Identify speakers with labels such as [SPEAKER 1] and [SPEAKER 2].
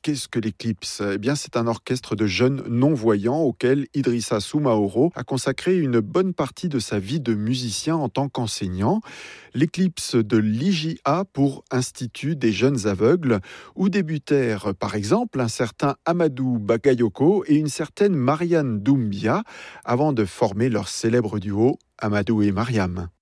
[SPEAKER 1] Qu'est-ce que l'Eclipse ? Eh bien, c'est un orchestre de jeunes non-voyants auquel Idrissa Soumaoro a consacré une bonne partie de sa vie de musicien en tant qu'enseignant. L'Eclipse de l'IJA pour Institut des jeunes aveugles, où débutèrent par exemple un certain Amadou Bagayoko et une certaine Marianne Doumbia, avant de former leur célèbre duo Amadou et Mariam.